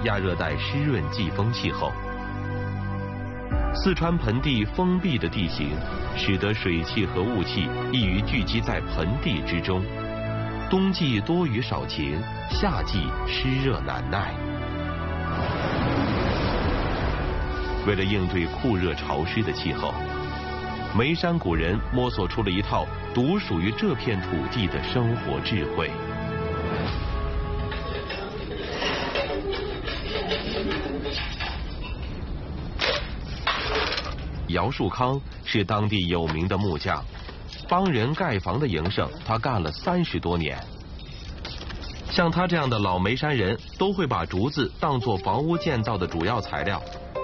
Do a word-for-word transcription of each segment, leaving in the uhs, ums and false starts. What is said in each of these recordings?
亚热带湿润季风气候。四川盆地封闭的地形，使得水汽和雾气易于聚集在盆地之中，冬季多雨少晴，夏季湿热难耐。为了应对酷热潮湿的气候，眉山古人摸索出了一套独属于这片土地的生活智慧。姚树康是当地有名的木匠，帮人盖房的营生他干了三十多年。像他这样的老眉山人都会把竹子当作房屋建造的主要材料。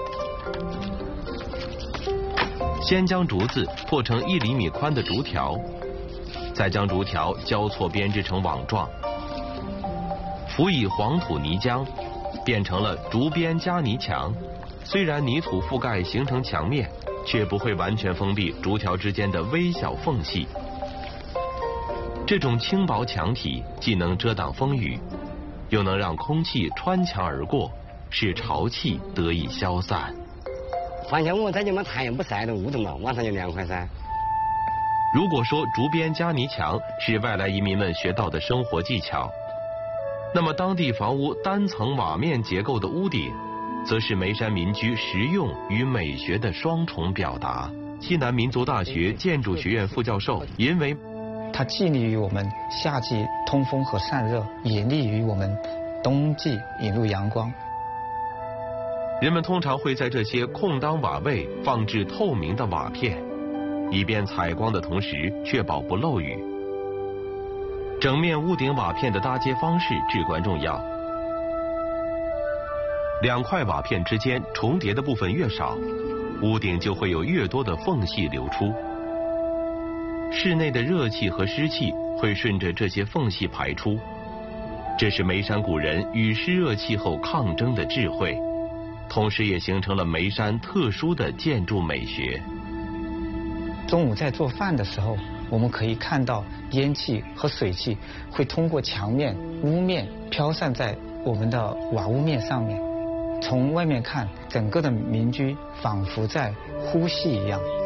先将竹子破成一厘米宽的竹条，再将竹条交错编织成网状，辅以黄土泥浆，变成了竹编夹泥墙。虽然泥土覆盖形成墙面，却不会完全封闭竹条之间的微小缝隙。这种轻薄墙体既能遮挡风雨，又能让空气穿墙而过，使潮气得以消散。 反正我在这么太阳不晒的雾的嘛，晚上就凉快噻。 如果说竹编夹泥墙是外来移民们学到的生活技巧，那么当地房屋单层瓦面结构的屋顶，则是眉山民居实用与美学的双重表达。西南民族大学建筑学院副教授尹伟， 它既利于我们夏季通风和散热，也利于我们冬季引入阳光。 人们通常会在这些空当瓦位放置透明的瓦片，以便采光的同时确保不漏雨。整面屋顶瓦片的搭接方式至关重要，两块瓦片之间重叠的部分越少，屋顶就会有越多的缝隙流出，室内的热气和湿气会顺着这些缝隙排出，这是眉山古人与湿热气候抗争的智慧，同时也形成了眉山特殊的建筑美学。 中午在做饭的时候，我们可以看到烟气和水汽会通过墙面、屋面飘散在我们的瓦屋面上面。从外面看，整个的民居仿佛在呼吸一样。